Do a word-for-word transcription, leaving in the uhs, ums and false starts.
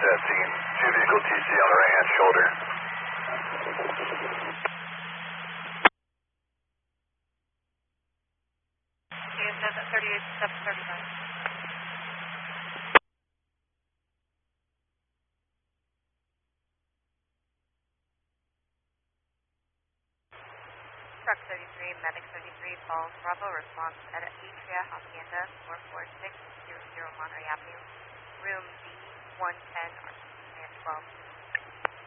that scene. Two vehicle T C on the right hand shoulder. thirty-eight, seven thirty-nine. Truck thirty-three, Medic thirty-three, Falls Bravo, response at Atria Hacienda, four four six zero zero Monterey Avenue, room B one ten, R twelve.